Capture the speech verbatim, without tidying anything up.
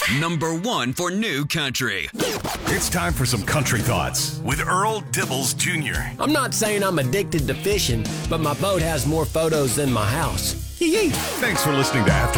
Number one for new country. It's time for some country thoughts with Earl Dibbles Junior I'm not saying I'm addicted to fishing, but my boat has more photos than my house. Yee-yee. Thanks for listening to After